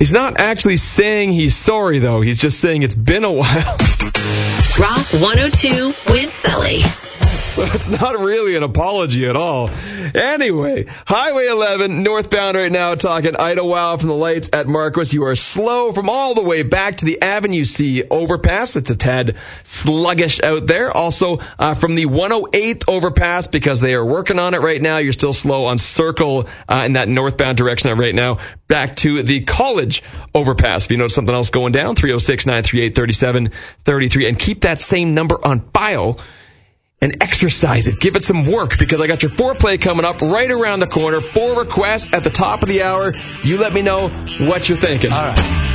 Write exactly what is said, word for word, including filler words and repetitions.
He's not actually saying he's sorry, though. He's just saying it's been a while. Rock one oh two with Sully. So it's not really an apology at all. Anyway, Highway eleven, northbound right now, talking Idlewild from the lights at Marquis. You are slow from all the way back to the Avenue C overpass. It's a tad sluggish out there. Also, uh, from the one oh eighth overpass, because they are working on it right now, you're still slow on Circle uh, in that northbound direction right now. Back to the College overpass. If you notice something else going down, three oh six, nine three eight, three seven three three. And keep that same number on file. And exercise it. Give it some work, because I got your foreplay coming up right around the corner. Four requests at the top of the hour. You let me know what you're thinking. All right.